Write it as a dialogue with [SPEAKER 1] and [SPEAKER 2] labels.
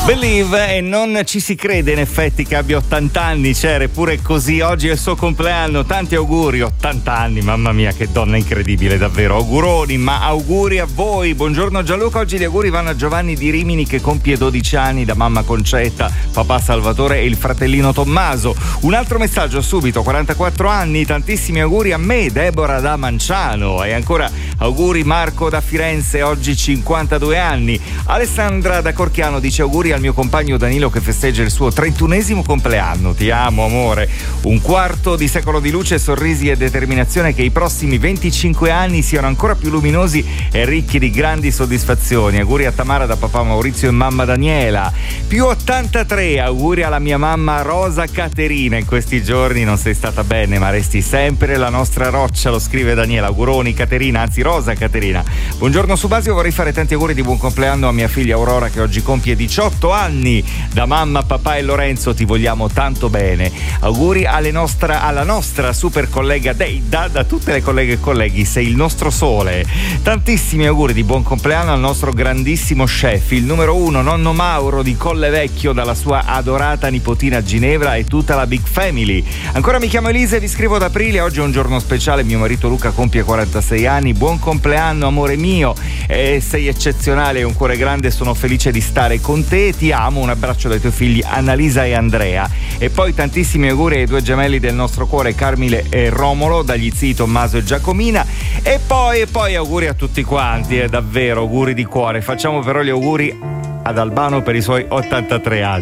[SPEAKER 1] Believe, e non ci si crede in effetti che abbia 80 anni, c'era eppure così. Oggi è il suo compleanno, tanti auguri. 80 anni, mamma mia, che donna incredibile, davvero. Auguroni, ma auguri a voi. Buongiorno Gianluca, oggi gli auguri vanno a Giovanni di Rimini che compie 12 anni, da mamma Concetta, papà Salvatore e il fratellino Tommaso. Un altro messaggio subito, 44 anni, tantissimi auguri a me, Deborah da Manciano. E ancora auguri Marco da Firenze, oggi 52 anni. Alessandra da Corchiano dice auguri al mio compagno Danilo che festeggia il suo 31esimo compleanno. Ti amo amore. Un quarto di secolo di luce, sorrisi e determinazione, che i prossimi 25 anni siano ancora più luminosi e ricchi di grandi soddisfazioni. Auguri a Tamara da papà Maurizio e mamma Daniela. Più 83, auguri alla mia mamma Rosa Caterina. In questi giorni non sei stata bene ma resti sempre la nostra roccia, lo scrive Daniela. Auguroni Caterina, anzi Rosa Caterina. Buongiorno Subasio, vorrei fare tanti auguri di buon compleanno a mia figlia Aurora che oggi compie 18 anni. Da mamma, papà e Lorenzo ti vogliamo tanto bene. Auguri alla nostra super collega Deida, da tutte le colleghe e colleghi, sei il nostro sole. Tantissimi auguri di buon compleanno al nostro grandissimo chef, il numero 1, nonno Mauro di Colle Vecchio, dalla sua adorata nipotina Ginevra e tutta la big family. Ancora mi chiamo Elisa e vi scrivo ad aprile, oggi è un giorno speciale, mio marito Luca compie 46 anni. Buon compleanno amore mio, sei eccezionale, un cuore grande, sono felice di stare con te, ti amo, un abbraccio dai tuoi figli Annalisa e Andrea. E poi tantissimi auguri ai due gemelli del nostro cuore, Carmine e Romolo, dagli zii Tommaso e Giacomina. E poi auguri a tutti quanti, davvero auguri di cuore. Facciamo però gli auguri ad Albano per i suoi 83 anni.